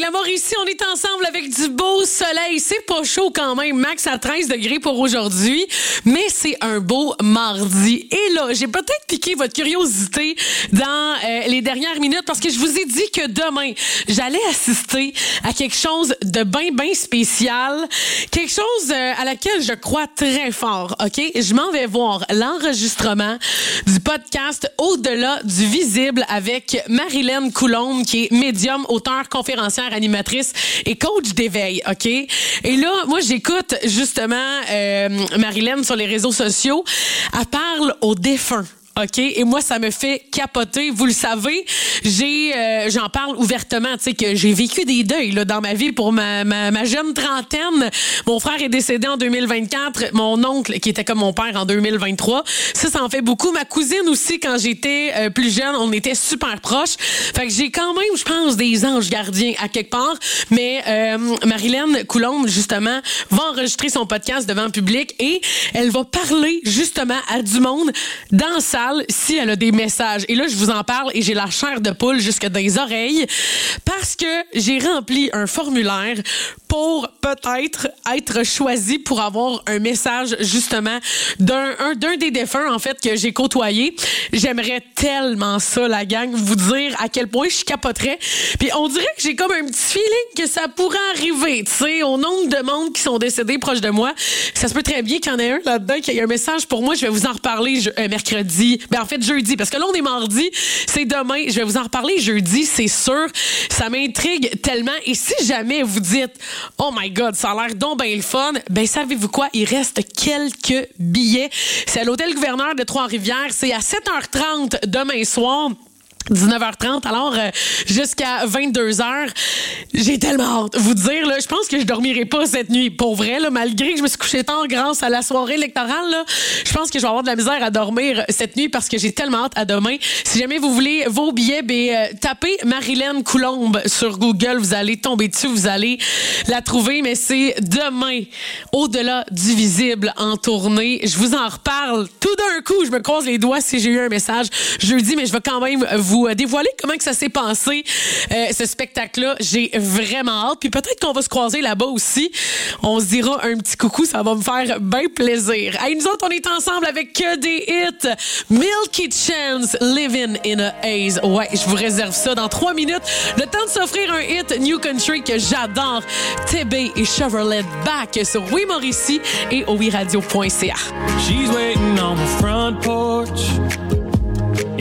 la Mauricie, on est ensemble avec du beau soleil. C'est pas chaud quand même, max à 13 degrés pour aujourd'hui, mais c'est un beau mardi. Et là, j'ai peut-être piqué votre curiosité dans les dernières minutes parce que je vous ai dit que demain, j'allais assister à quelque chose de bien spécial, quelque chose à laquelle je crois très fort, OK? Je m'en vais voir l'enregistrement du podcast Au-delà du visible avec Marilyn Coulombe, qui est médium, auteure, conférencière, animatrice et coach d'éveil, OK? Et là, moi, j'écoute justement Marilyn sur les réseaux sociaux. Elle parle aux défunts. OK? Et moi, ça me fait capoter. Vous le savez, j'en parle ouvertement, tu sais, que j'ai vécu des deuils, là, dans ma vie pour ma jeune trentaine. Mon frère est décédé en 2024. Mon oncle, qui était comme mon père en 2023. Ça en fait beaucoup. Ma cousine aussi, quand j'étais plus jeune, on était super proches. Fait que j'ai quand même, je pense, des anges gardiens à quelque part. Mais Marilyn Coulombe, justement, va enregistrer son podcast devant le public et elle va parler, justement, à du monde dans sa si elle a des messages. Et là, je vous en parle et j'ai la chair de poule jusque dans les oreilles parce que j'ai rempli un formulaire pour peut-être être choisi pour avoir un message justement d'un des défunts en fait que j'ai côtoyé. J'aimerais tellement ça, la gang, vous dire à quel point je capoterais. Puis on dirait que j'ai comme un petit feeling que ça pourrait arriver, tu sais, au nombre de monde qui sont décédés proches de moi. Ça se peut très bien qu'il y en ait un là-dedans qui ait un message pour moi. Je vais vous en reparler mercredi. Ben en fait, jeudi, parce que là, on est mardi, c'est demain. Je vais vous en reparler jeudi, c'est sûr. Ça m'intrigue tellement. Et si jamais vous dites « Oh my God, ça a l'air donc bien le fun », ben savez-vous quoi? Il reste quelques billets. C'est à l'Hôtel Gouverneur de Trois-Rivières. C'est à 7h30 demain soir. 19h30, alors jusqu'à 22h. J'ai tellement hâte. Vous dire, là, je pense que je dormirai pas cette nuit. Pour vrai, là, malgré que je me suis couché tard grâce à la soirée électorale, là, je pense que je vais avoir de la misère à dormir cette nuit parce que j'ai tellement hâte à demain. Si jamais vous voulez vos billets, tapez Marilyn Coulombe sur Google. Vous allez tomber dessus, vous allez la trouver. Mais c'est demain, Au-delà du visible en tournée. Je vous en reparle tout d'un coup. Je me croise les doigts si j'ai eu un message jeudi, mais je vais quand même vous dévoiler comment que ça s'est passé, ce spectacle-là. J'ai vraiment hâte. Puis peut-être qu'on va se croiser là-bas aussi. On se dira un petit coucou. Ça va me faire bien plaisir. Hey, nous autres, on est ensemble avec que des hits. Milky Chance, Living in a Haze. Ouais, je vous réserve ça dans 3 minutes. Le temps de s'offrir un hit New Country que j'adore. TB et Chevrolet Back sur Oui Mauricie et au wiradio.ca. She's waiting on the front porch